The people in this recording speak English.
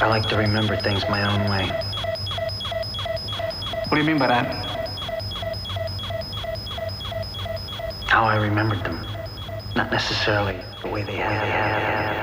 I like to remember things my own way. What do you mean by that? How I remembered them. Not necessarily the way they happened.